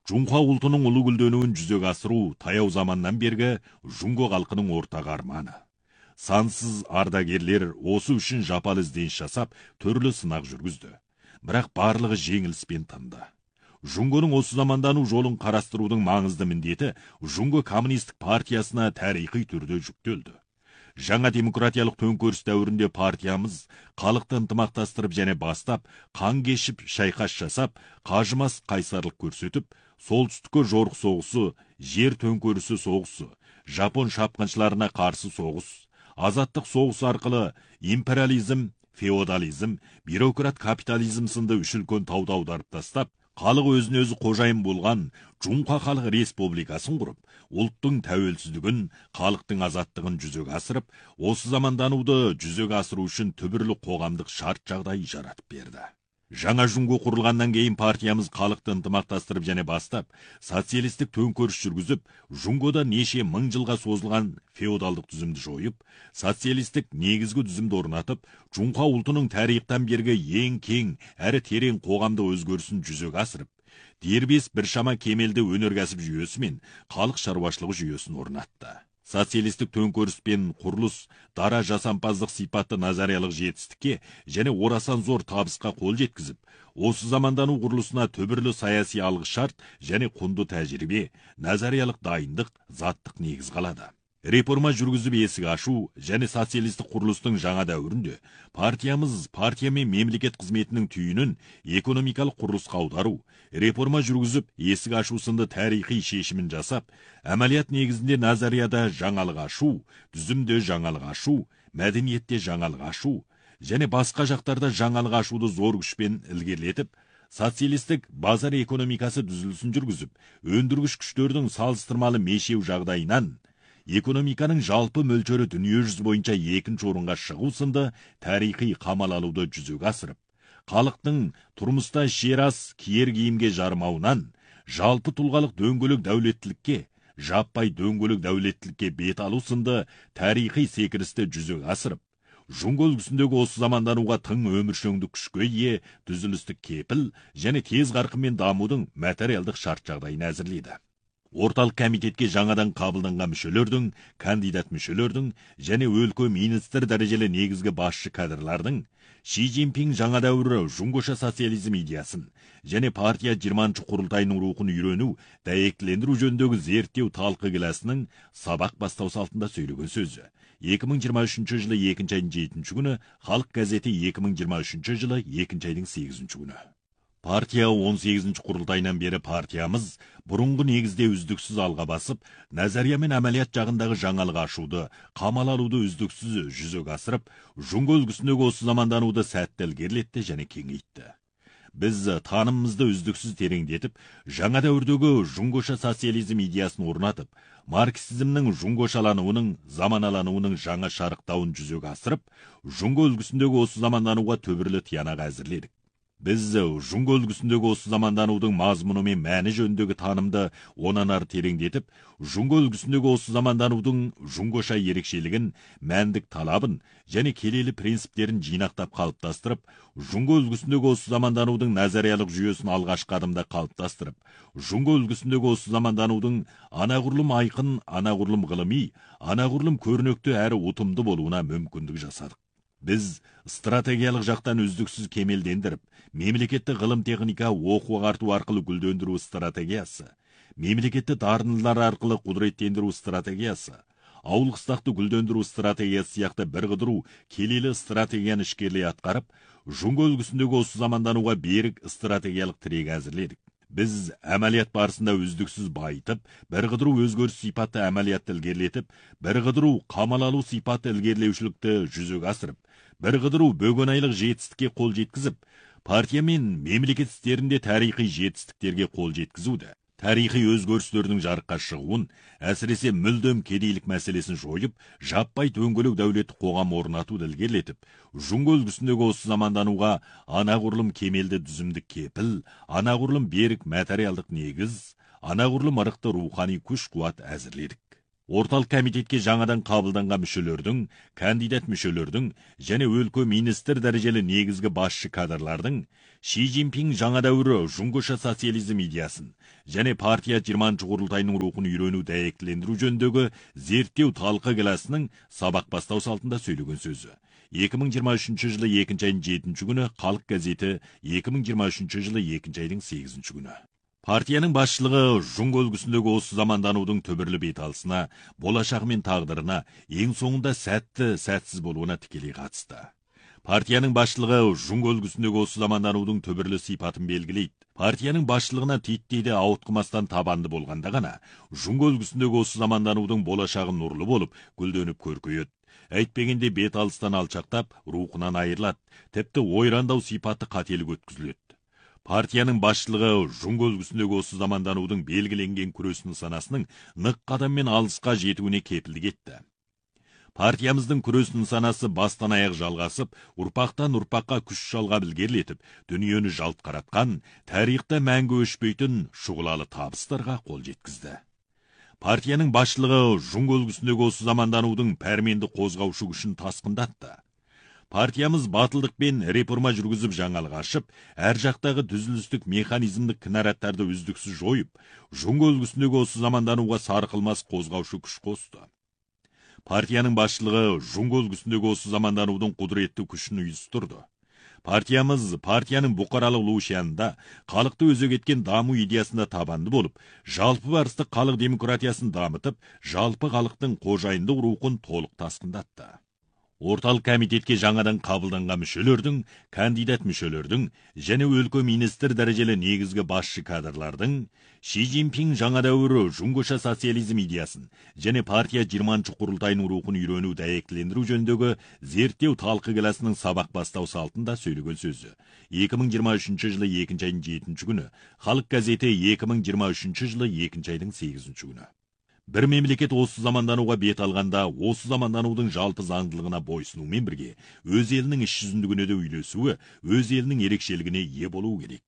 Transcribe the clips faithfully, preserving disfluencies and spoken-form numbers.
Жунға ұлтының ұлы гүлденуін жүзеге асыру таяу заманнан бергі Жунго халқының ортақ арманы. Сансыз ардагерлер осы үшін жапалы ізденіс жасап, түрлі сынақ жүргізді. Бірақ барлығы жеңіліспен тынды. Жунгоның осы замандану жолын қарастырудың маңызды міндеті Жунго коммунистік партиясына тарихи түрде жүктелді. Жаңа демократиялық төңкеріс дәуірінде партиямыз халықты ынтымақтастырып және бастап, қан кешіп, шайқас жасап, қажымас қайсарлық көрсетіп, солтүстікке жорық соғысы, жер төңкерісі соғысы, жапон шапқыншыларына қарсы соғыс, азаттық соғыс арқылы империализм, феодализм, бюрократ капитализм сынды үш үлкен тауды аударып тастап, халық өзін өзі қожайын болған Жунға халық республикасын құрып, ұлттың тәуелсіздігін, халықтың азаттығын жүзеге асырып, осы замандануды жүзеге асыру үшін түбірлі қоғамдық шарт жағдай жаратып берді. Жаңа Жунго құрылғаннан кейін партиямыз халықты ынтымақтастырып және бастап, социалистік төңкеріс жүргізіп, Жунгода неше мың жылға созылған феодалдық түзімді жойып, социалистік негізгі түзімді орнатып, Жунға ұлтының тарихтан бергі ең кең әрі терең қоғамды өзгерісін жүзеге асырып, дербес біршама кемелді өнеркәсіп жүйесі мен халық шаруашылығы жүйесін орнатты. Социалистік төңкеріс пен құрылыс дара жасампаздық сипатты назариялық жетістікке және орасан зор табысқа қол жеткізіп, осы замандану құрылысына түбірлі саяси алғы шарт және құнды тәжірибе, назариялық дайындық, заттық негіз қалады. Реформа жүргізіп есік ашу және социалистік құрылыстың жаңа дәуірінде партиямыз партия мен мемлекет қызметінің түйінін экономикалық құрылысқа аудару, реформа жүргізіп есік ашу сынды тарихи шешімін жасап, әмәлият негізінде назарияда жаңалық ашу, түзімде жаңалық ашу, мәдениетте жаңалық ашу және басқа жақтарда жаңалық ашуды зор күшпен ілгерілетіп, социалистік базар экономикасы түзілісін жүргізіп, өндіргіш күштердің салыстырмалы мешеу жағдайынан экономиканың жалпы мөлшері дүние жүзі бойынша екінші орынға шығу сынды тарихи қамал алуды жүзеге асырып, халықтың тұрмыста шерас киер киімге жармауынан жалпы тұлғалық дөңгелек дәулеттілікке, жаппай дөңгелек дәулеттілікке бет алу сынды тарихи секірісті жүзеге асырып, Жунго үлгісіндегі осы замандануға тың өміршеңдік күшке ие түзілістік кепіл және тез қарқынмен дамудың материалдық шарт жағдайын әзірледі. Орталық комитетке жаңадан қабылданған мүшелердің, кандидат мүшелердің және өлкө министр дәрежелі негізгі басшы кадрлардың Ши Цзиньпин жаңа дәуірі Жунгоша социализм идеясын және партия жиырманшы құрылтайының рухын үйрену, дәйектілендіру жөніндегі зерттеу талқы келесінің сабақ бастау салтында сөйлеген сөзі. екі мың жиырма үшінші жылы екінші айдың жетінші күні, Халық газеті екі мың жиырма үшінші жылы екінші айдың сегізінші күні. Партия он сегізінші құрылтайынан бері партиямыз бұрынғы негізде үздіксіз алға басып, назария мен әмәлият жағындағы жаңалық ашуды, қамал алуды үздіксіз жүзеге асырып, Жунго үлгісіндегі осы замандануды сәтті ілгерілетті және кеңейтті. Біз танымымызды үздіксіз тереңдетіп, жаңа дәуірдегі Жунгоша социализм идеясын орнатып, марксизмнің жунгошалануының, заманалануының жаңа шарықтауын жүзеге асырып, Жунго үлгісіндегі осы замандануға түбірлі тиянақ әзірледік. Біз Жунго үлгісіндегі осы заманданудың мазмұны мен мәні жөніндегі танымды онан ары тереңдетіп, Жунго үлгісіндегі осы заманданудың Жунгоша ерекшелігін, мәндік талабын және келелі принциптерін жинақтап қалыптастырып, Жунго үлгісіндегі осы заманданудың назариялық жүйесін алғашқы адымда қалыптастырып, Жунго үлгісіндегі осы заманданудың анағұрлым айқын, анағұрлым ғылыми, анағұрлым көрнекті әрі ұтымды болуына мүмкіндік жасадық. Біз стратегиялық жақтан үздіксіз кемелдендіріп, мемлекетті ғылым техника оқу ағарту арқылы гүлдендіру стратегиясы, мемлекетті дарындылар арқылы құдыреттендіру стратегиясы, ауыл қыстақты гүлдендіру стратегиясы сияқты бір қыдыру келелі стратегияны ішкерлей атқарып, Жунго үлгісіндегі осы замандануға берік стратегиялық тірек әзірледік. Біз әмәлият барысында үздіксіз байытып, бір қыдыру өзгеріс сипатты әмәлиятты ілгерілетіп, бір қыдыру қамал алу сипатты ілгерілеушілікті жүзеге асырып, бір қыдыру бөгенайлық жетістікке қол жеткізіп, партия мен мемлекет істерінде тарихи жетістіктерге қол жеткізуді, тарихи өзгерістердің жарыққа шығуын, әсіресе мүлдем кедейлік мәселесін жойып, жаппай дөңгелек дәулетті қоғам орнатуды ілгерілетіп, Жунго үлгісіндегі осы замандануға анағұрлым кемелді түзімдік кепіл, анағұрлым берік материалдық негіз, анағұрлым ырықты рухани күш қуат әзірледік. Орталық комитетке жаңадан қабылданған мүшелердің, кандидат мүшелердің және өлкө министр дәрежелі негізгі басшы кадрлардың Ши Цзиньпин жаңа дәуірі жуңгоша социализм идеясын және партия жиырманчы құрылтайының рухын үйрену дәйектілендіру жөніндегі зерттеу талқы класының сабақ бастау салтында сөйлеген сөзі. екі мың жиырма үшінші жылы екінші айдың жетінші күні Халық газеті, екі мың жиырма үшінші жылы екінші айдың сегізінші күні. Партияның басшылығы жұңго үлгісіндегі осы заманданудың түбірлі беталысына, болашағы мен тағдырына, ең соңында сәтті, сәтсіз болуына тікелей қатысты. Партияның басшылығы жұңго үлгісіндегі осы заманданудың түбірлі сипатын белгілейді. Партияның басшылығына титтейді ауытқымастан табанды болғанда ғана, жұңго үлгісіндегі осы заманданудың болашағы нұрлы болып, гүлденіп көркейеді. Әйтпегенде бет алыстан алшақтап, рухынан айырылады, тіпті ойрандау сипаты қателік өткізіледі. Партияның басшылығы жұңго үлгісіндегі осы заманданудың белгіленген күресінің санасының нық қадаммен алысқа жетуіне кепілдік етті. Партиямыздың күресінің санасы бастан аяқ жалғасып, ұрпақтан ұрпаққа күш жалға білгерлетіп, дүниені жалт қаратқан, тарихта мәңгі өшпейтін шұғылалы табыстарға қол жеткізді. Партияның басшылығы жұңго үлгісіндегі осы заманданудың пәрменді қозғаушы күшін тасқындатты. Партиямыз батылдық пен реформа жүргізіп жаңалық ашып, әр жақтағы түзілістік механизмдік кінараттарды үздіксіз жойып, жұңго үлгісіндегі осы замандануға сарқылмас қозғаушы күш қосты. Партияның басшылығы жұңго үлгісіндегі осы заманданудың құдіретті күшін ұйыстырды. Партиямыз партияның бұқаралық лушиянында халықты өзек еткен даму идеясында табанды болып, жалпы барысты халық демократиясын дамытып, жалпы халықтың қожайындық рухын толық тасқындатты. Орталық комитетке жаңадан қабылданған мүшелердің, кандидат мүшелердің және өлкө министр дәрежелі негізгі басшы кадрлардың Ши Цзиньпин жаңа дәуірі жұңгоша социализм идеясын және партия жиырманчы құрылтайының рухын үйрену дәйектілендіру жөніндегі зерттеу талқы класының сабақ бастау салтында сөйлеген сөзі. екі мың жиырма үшінші жылы екінші айдың жетінші күні, Халық газеті екі мың жиырма үшінші жылы екінші айдың сегізінші күні. Бір мемлекет осы замандануға бет алғанда, осы заманданудың жалпы заңдылығына бойсынумен бірге, өз елінің іс жүзіндігіне де үйлесуі, өз елінің ерекшелігіне ие болуы керек.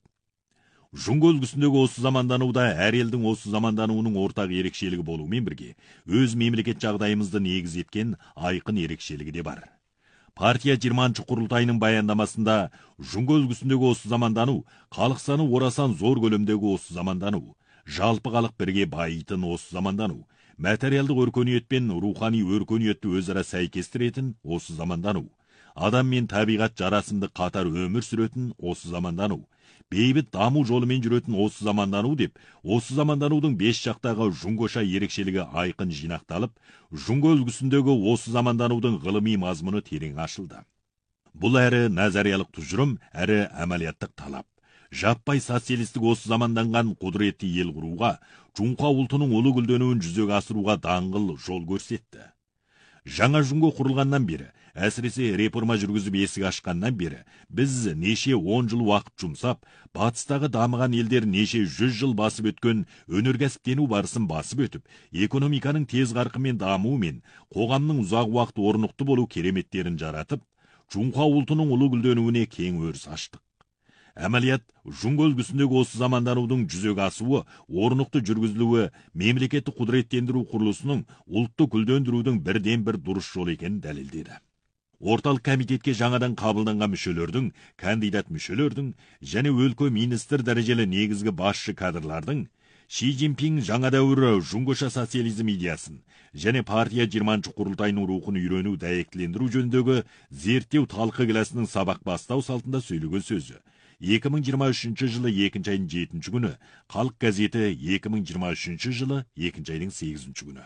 Жұңго үлгісіндегі осы замандануда әр елдің осы замандануының ортақ ерекшелігі болуымен бірге, өз мемлекет жағдайымызды негіз еткен айқын ерекшелігі де бар. Партия жиырманчы құрылтайының баяндамасында жұңго үлгісіндегі осы замандану, халық саны орасан зор көлемдегі осы замандану, жалпы халық бірге байитын осы замандану, материалдық өркениет пен рухани өркениетті өзара сәйкестіретін осы замандану, адам мен табиғат жарасымды қатар өмір сүретін осы замандану, бейбіт даму жолымен жүретін осы замандану деп, осы заманданудың бес жақтағы жұңгоша ерекшелігі айқын жинақталып, жұңго үлгісіндегі осы заманданудың ғылыми мазмұны терең ашылды. Бұл әрі назариялық тұжырым, әрі әмәлияттық талап. Жаппай социалистік осы заманданған құдіретті ел құруға, жұңқа ұлтының ұлы гүлденуін жүзеге асыруға даңғыл жол көрсетті. Жаңа жұңго құрылғаннан бері, әсіресе реформа жүргізіп есік ашқаннан бері, біз неше он жыл уақыт жұмсап, батыстағы дамыған елдер неше жүз жыл басып өткен өнеркәсіптену барысын басып өтіп, экономиканың тез қарқынмен дамуымен, қоғамның ұзақ уақыт орнықты болу кереметтерін жаратып, жұңқа ұлтының ұлы гүлденуіне кең өріс аштық. Әмәлият, жұңго үлгісіндегі осы заманданудың жүзеге асуы, орнықты жүргізілуі, мемлекетті құдіреттендіру құрылысының ұлтты гүлдендірудің бірден бір дұрыс жол екенін дәлелдеді. Орталық комитетке жаңадан қабылданған мүшелердің, кандидат мүшелердің және өлкө министр дәрежелі негізгі басшы кадрлардың Ши Цзиньпин жаңа дәуірі жұңгоша социализм идеясын және партия жиырманчы құрылтайының рухын үйрену дәйектілендіру жөніндегі зерттеу талқы класының сабақ бастау салтында сөйлеген сөзі. екі мың жиырма үшінші жылы екінші айдың жетінші күні, Халық газеті екі мың жиырма үшінші жылы екінші айдың сегізінші күні.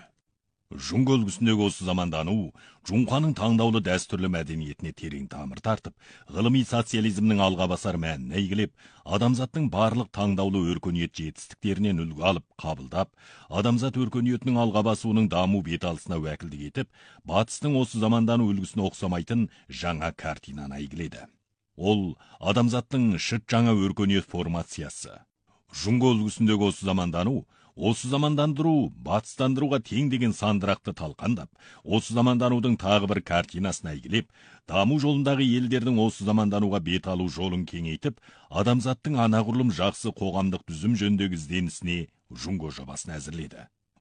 Жұңго үлгісіндегі осы замандану, жұңқаның таңдаулы дәстүрлі мәдениетіне терең тамыр тартып, ғылыми социализмнің алға басар мәніне игілеп, адамзаттың барлық таңдаулы өркениет жетістіктерінен үлгі алып, қабылдап, адамзат өркениетінің алға басуының даму беталысына уәкілдік етіп, батыстың осы замандану үлгісіне ұқсамайтын жаңа картинаны әйгіледі. Ол адамзаттың шыт жаңа өркениет формациясы. Жұңго үлгісіндегі осы замандану, осы замандандыру, батыстандыруға тең деген сандырақты талқандап, осы заманданудың тағы бір картинасын әйгілеп, даму жолындағы елдердің осы замандануға бет алу жолын кеңейтіп, адамзаттың анағұрлым жақсы қоғамдық түзім жөніндегі ізденісіне жұңго жобасын әзірледі.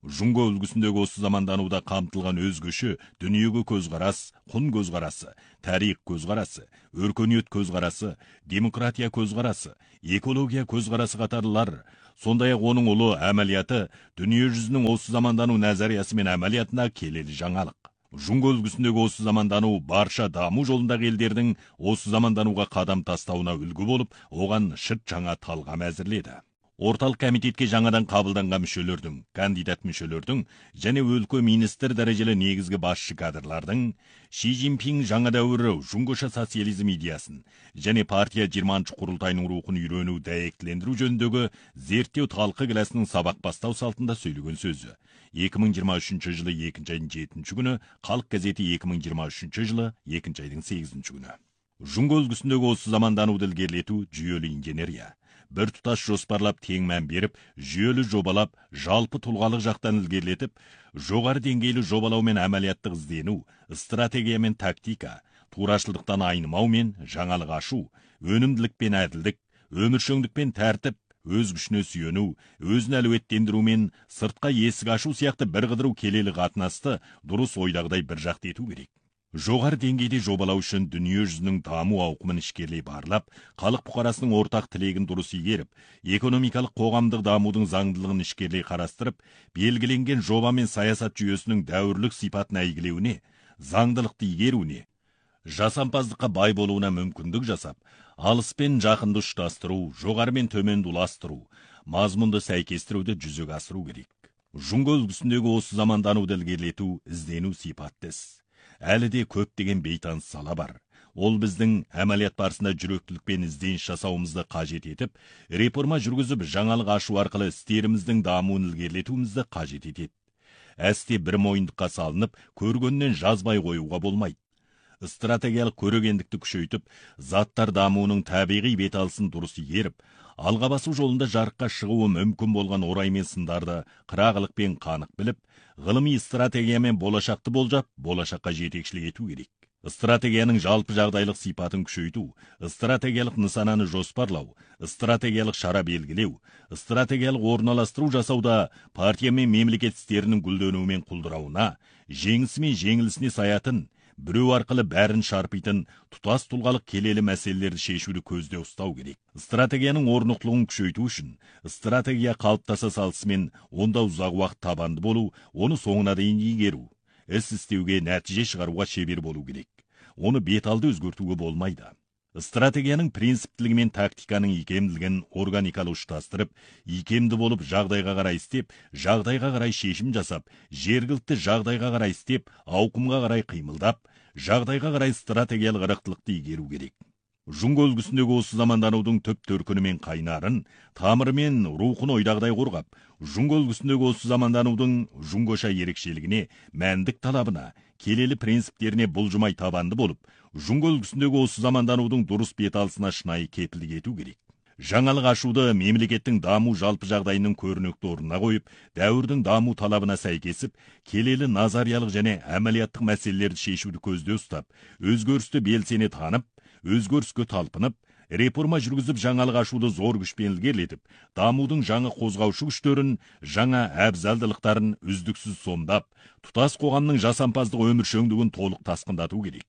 Жунго үлгісіндегі осы замандануда қамтылған өзгөші дүниеге көзқарас, құн көзқарасы, тарих көзқарасы, өркениет көзқарасы, демократия көзқарасы, экология көзқарасы қатарлар, сондай-ақ оның ұлы әмәлияты дүние жүзінің осы замандану нәзариясы мен әмәлиятына келелі жаңалық. Жунго үлгісіндегі осы замандану барша даму жолындағы елдердің осы замандануға қадам тастауына үлгі болып, оған шырт жаңа талғам әзірледі. Орталық комитетке жаңадан қабылданған мүшелердің, кандидат мүшелердің және өлкө министр дәрежелі негізгі басшы кадрлардың Ши Цзиньпин жаңа дәуірі жунгоша социализм идеясын және партия жиырманчы құрылтайының рухын үйрену дәйектілендіру жөніндегі зерттеу талқы кіласының сабақ бастау салтында сөйлеген сөзі. екі мың жиырма үшінші жылы екінші айдың жетінші күні, Халық газеті екі мың жиырма үшінші жылы екінші айдың сегізінші күні. Жунго үлгісіндегі осы замандануды ілгерілету жүйелі инженерия. Бір тұтас жоспарлап тең мән беріп, жүйелі жобалап, жалпы тұлғалық жақтан ілгерілетіп, жоғары деңгейлі жобалау мен әмәлияттық іздену, стратегия мен тактика, турашылдықтан айнымау мен жаңалық ашу, өнімділік пен әділдік, өміршеңдік пен тәртіп, өз күшіне сүйену, өзін әлеуеттендіру мен сыртқа есік ашу сияқты бір қыдыру келелі қатынасты дұрыс ойдағыдай бір жақты ету керек. Жоғары деңгейде жобалау үшін дүние жүзінің даму ауқымын ішкерлей барлап, халық бұқарасының ортақ тілегін дұрыс игеріп, экономикалық қоғамдық дамудың заңдылығын ішкерлей қарастырып, белгіленген жоба мен саясат жүйесінің дәуірлік сипатын әйгілеуіне, заңдылықты игеруіне, жасампаздыққа бай болуына мүмкіндік жасап, алыс пен жақынды ұштастыру, жоғары мен төменді уластыру, мазмұнды сәйкестіруді жүзеге асыру керек. Жунго үлгісіндегі осы замандануды ілгерілету, іздену сипатты іс. Әлі де көптеген бейтаныс сала бар. Ол біздің әмәлият барысында жүректілікпен ізденіс жасауымызды қажет етіп, реформа жүргізіп, жаңалық ашу арқылы істеріміздің дамуын ілгерілетуімізді қажет етеді. Әсте бір мойындыққа салынып, көргеннен жазбай қоюға болмайды. Стратегиялық көрегендікті күшейтіп, заттар дамуының табиғи беталысын дұрыс игеріп, алға басу жолында жарыққа шығуы мүмкін болған орай мен сындарды қырағылықпен қанық біліп, ғылыми стратегиямен болашақты болжап, болашаққа жетекшілік ету керек. Стратегияның жалпы жағдайлық сипатын күшейту, стратегиялық нысананы жоспарлау, стратегиялық шара белгілеу, стратегиялық орналастыру жасауда партия мен мемлекет істерінің гүлденуі мен құлдырауына, жеңісі мен жеңілісіне саятын, біреу арқылы бәрін шарпитын тұтас тұлғалық келелі мәселелерді шешуді көзде ұстау керек. Стратегияның орнықтылығын күшейту үшін, стратегия қалыптаса салысымен онда ұзақ уақыт табанды болу, оны соңына дейін игеру, іс істеуге, нәтиже шығаруға шебер болу керек. Оны беталды өзгертуге болмайды. Стратегияның принциптілігі мен тактиканың икемділігін органикалы ұштастырып, икемді болып жағдайға қарай істеп, жағдайға қарай шешім жасап, жергілікті жағдайға қарай істеп, ауқымға қарай қимылдап, жағдайға қарай стратегиялық ырықтылықты игеру керек. Жунго үлгісіндегі осы заманданудың түп төркіні мен қайнарын, тамыры мен рухын ойдағыдай қорғап, жунго үлгісіндегі осы заманданудың жунгоша ерекшелігіне, мәндік талабына, келелі принциптеріне бұлжымай табанды болып, жунго үлгісіндегі осы заманданудың дұрыс беталысына шынайы кепілдік ету керек. Жаңалық ашуды мемлекеттің даму жалпы жағдайының көрнекті орнына қойып, дәуірдің даму талабына сәйкесіп, келелі назариялық және әмәлияттық мәселелерді шешуді көзде ұстап, өзгерісті белсене танып, өзгеріске талпынып, реформа жүргізіп жаңалық ашуды зор күшпен ілгерілетіп, дамудың жаңа қозғаушы күштерін, жаңа әбзалдылықтарын үздіксіз сомдап, тұтас қоғамның жасампаздық өміршеңдігін толық тасқындату керек.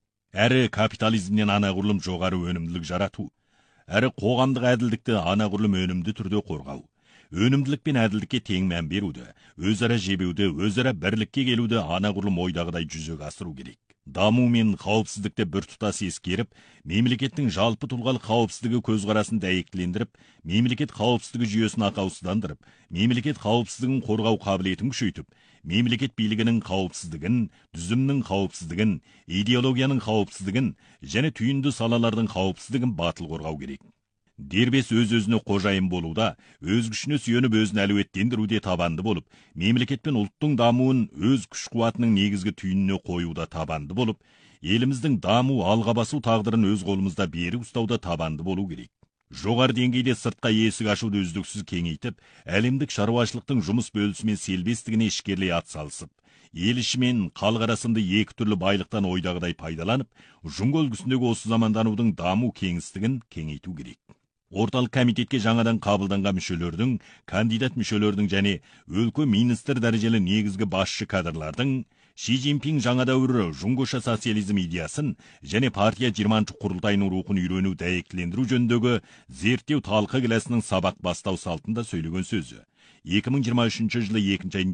Әрі капитализмнен анағұрлым жоғары өнімділік жарату, әрі қоғамдық әділдікті анағұрлым өнімді түрде қорғау, өнімділік пен әділдікке тең мән беруді, өзара жебеуді, өзара бірлікке келуді анағұрлым ойдағыдай жүзеге асыру керек. Даму мен қауіпсіздікті бір тұтас ескеріп, мемлекеттің жалпы тұлғалық қауіпсіздігі көзқарасын дәйектілендіріп, мемлекет қауіпсіздігі жүйесін ақаусыздандырып, мемлекет қауіпсіздігін қорғау қабілетін күшейтіп, мемлекет билігінің қауіпсіздігін, түзімнің қауіпсіздігін, идеологияның қауіпсіздігін және түйінді салалардың қауіпсіздігін батыл қорғау керек. Дербес өз-өзіне қожайын болуда, өз күшіне сүйеніп өзін әлеуеттендіруде табанды болып, мемлекет пен ұлттың дамуын өз күш-қуатының негізгі түйініне қоюда табанды болып, еліміздің даму алға басу тағдырын өз қолымызда берік ұстауда табанды болу керек. Жоғары деңгейде сыртқа есік ашуды үздіксіз кеңейтіп, әлемдік шаруашылықтың жұмыс бөлісі мен селбестігіне ішкерлей атсалысып, ел іші мен халық арасында екі түрлі байлықтан ойдағыдай пайдаланып, жунго үлгісіндегі осы заманданудың даму кеңістігін кеңейту керек. орталық комитетке жаңадан қабылданған мүшелердің, кандидат мүшелердің және өлкө министр дәрежелі негізгі басшы кадрлардың Ши Цзиньпин жаңа дәуірі жұңгоша социализм идеясын және партия жиырманчы құрылтайының рухын үйрену дәйектілендіру жөніндегі зерттеу талқы келесінің сабақ бастау салтында сөйлеген сөзі. екі мың жиырма үшінші жылы екінші айдың